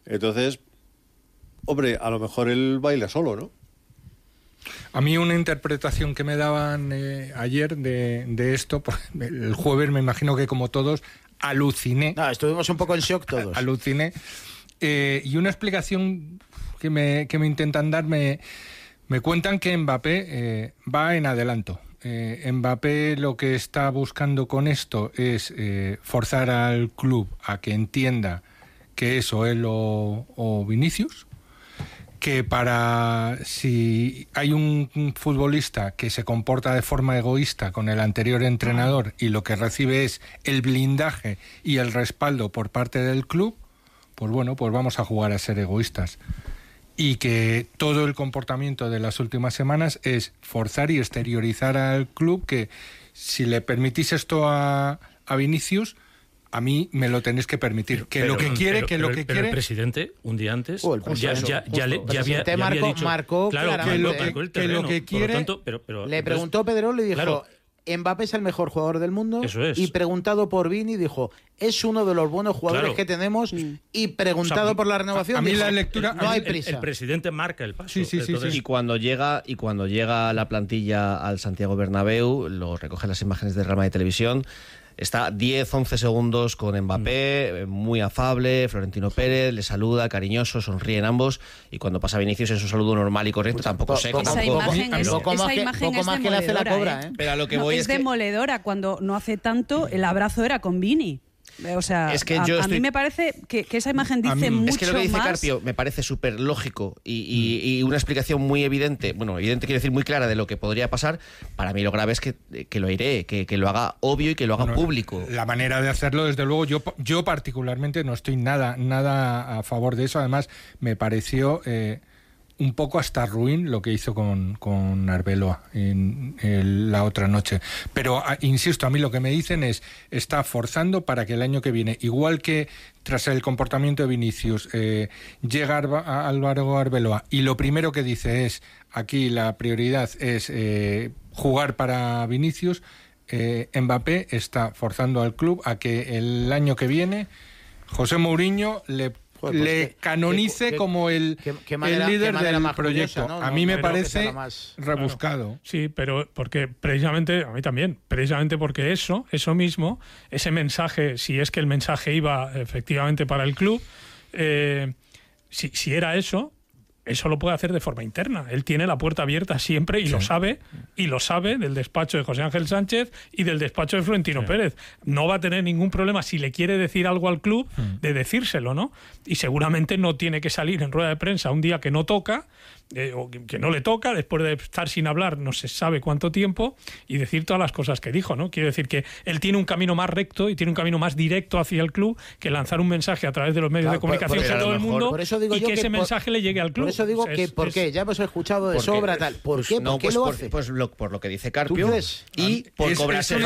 Entonces, hombre, a lo mejor él baila solo, ¿no? A mí una interpretación que me daban ayer de esto, el jueves me imagino que como todos, aluciné. No, estuvimos un poco en shock todos. Aluciné. Y una explicación que me intentan dar, me cuentan que Mbappé va en adelanto. Mbappé lo que está buscando con esto es forzar al club a que entienda que es o él o Vinicius, que para si hay un futbolista que se comporta de forma egoísta con el anterior entrenador y lo que recibe es el blindaje y el respaldo por parte del club, pues bueno, pues vamos a jugar a ser egoístas. Y que todo el comportamiento de las últimas semanas es forzar y exteriorizar al club que si le permitís esto a Vinicius, a mí me lo tenéis que permitir. Pero el presidente, un día antes, ya había dicho... Marcó claro, que lo que quiere... Le preguntó Pedrerol y dijo... Claro, Mbappé es el mejor jugador del mundo. Eso es. Y preguntado por Vini dijo, es uno de los buenos jugadores que tenemos. Y preguntado por la renovación, a mí dijo, la lectura, no hay prisa. El presidente marca el paso. Sí. Y cuando llega la plantilla al Santiago Bernabéu, lo recogen las imágenes del programa de televisión. Está 10-11 segundos con Mbappé, muy afable, Florentino Pérez, le saluda, cariñoso, sonríen ambos, y cuando pasa Vinicius en su saludo normal y correcto, tampoco seco. Esa imagen es demoledora, Pero a lo que voy es demoledora. Cuando no hace tanto, el abrazo era con Vini. O sea, es que a mí me parece que esa imagen dice mucho más. Es que lo que dice Carpio me parece súper lógico y una explicación muy evidente, bueno, evidente quiero decir muy clara de lo que podría pasar. Para mí lo grave es que lo airee, que lo haga obvio y que lo haga público. La manera de hacerlo, desde luego, yo particularmente no estoy nada a favor de eso. Además, me pareció... un poco hasta ruin lo que hizo con Arbeloa en la otra noche. Pero, insisto, a mí lo que me dicen es, está forzando para que el año que viene, igual que tras el comportamiento de Vinicius, llega Álvaro Arbeloa y lo primero que dice es, aquí la prioridad es jugar para Vinicius, Mbappé está forzando al club a que el año que viene José Mourinho le canonice como el líder del proyecto. ¿no? A mí me pero parece rebuscado. Claro. Sí, pero porque precisamente, a mí también, precisamente porque eso mismo, ese mensaje, si es que el mensaje iba efectivamente para el club, si era eso lo puede hacer de forma interna. Él tiene la puerta abierta siempre y lo sabe del despacho de José Ángel Sánchez y del despacho de Florentino Pérez. No va a tener ningún problema si le quiere decir algo al club de decírselo, ¿no? Y seguramente no tiene que salir en rueda de prensa un día que no toca, o que no le toca, después de estar sin hablar no se sabe cuánto tiempo, y decir todas las cosas que dijo, ¿no? Quiero decir que él tiene un camino más recto y tiene un camino más directo hacia el club que lanzar un mensaje a través de los medios de comunicación a todo el mundo, por eso digo y yo que ese mensaje le llegue al club. Por eso digo que, ¿por qué? Ya hemos escuchado de sobra tal. ¿Por qué? ¿Por qué lo hace? Pues por lo que dice Carpio, y por cobrarse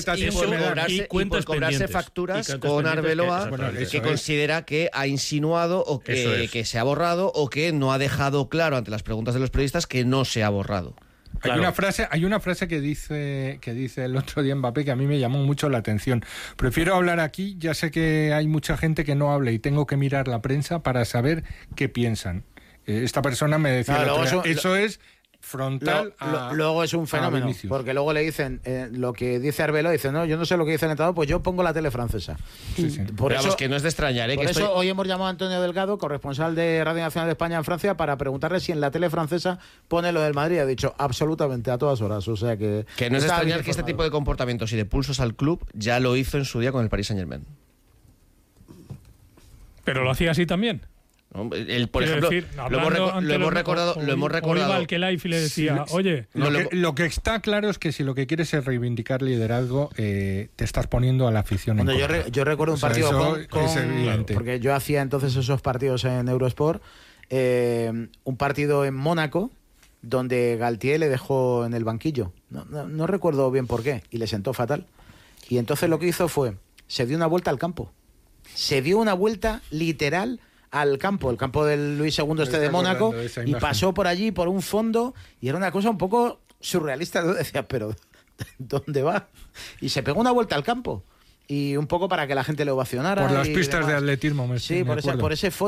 facturas con Arbeloa, que considera que ha insinuado o que se ha borrado o que no ha dejado claro ante las preguntas de los periodistas que no se ha borrado. Claro. Hay una frase que dice el otro día Mbappé que a mí me llamó mucho la atención. Prefiero hablar aquí, ya sé que hay mucha gente que no habla y tengo que mirar la prensa para saber qué piensan. Esta persona me decía, eso es frontal luego es un fenómeno, porque luego le dicen lo que dice Arbeloa, dice, no, yo no sé lo que dice el entrenador, pues yo pongo la tele francesa. Por eso, que no es de extrañar, por eso hoy hemos llamado a Antonio Delgado, corresponsal de Radio Nacional de España en Francia, para preguntarle si en la tele francesa pone lo del Madrid. Ha dicho absolutamente a todas horas, o sea que no es de extrañar que este tipo de comportamientos y de pulsos al club ya lo hizo en su día con el Paris Saint-Germain. Pero lo hacía así también. Él, por ejemplo, lo hemos recordado. Iba al Khelaifi y le decía, oye... Lo que está claro es que si lo que quieres es reivindicar liderazgo, te estás poniendo a la afición en contra. Yo recuerdo un partido es evidente. porque yo hacía entonces esos partidos en Eurosport, un partido en Mónaco, donde Galtier le dejó en el banquillo. No recuerdo bien por qué, y le sentó fatal. Y entonces lo que hizo fue, se dio una vuelta al campo. Se dio una vuelta literal al campo, el campo del Luis II de Mónaco, y pasó por allí, por un fondo, y era una cosa un poco surrealista. Decía, pero ¿dónde va? Y se pegó una vuelta al campo, y un poco para que la gente le ovacionara. Por las pistas de atletismo, sí, por ese fondo.